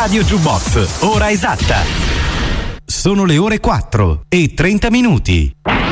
Radio Jukebox, ora esatta. Sono le ore 4:30.